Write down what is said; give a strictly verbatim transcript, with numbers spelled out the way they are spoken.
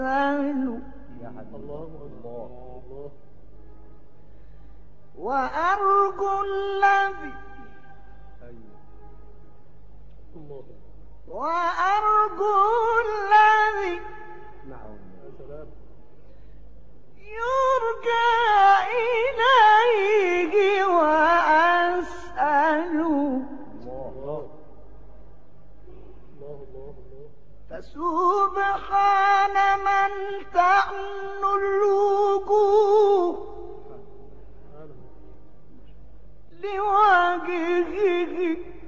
الله الله. وأرجو الذي الله وأرجو الذي نعم يا سلام يرجى إليه وأسأل الله الله الله الله. فسبحان من تأمن الوجوه لوجهه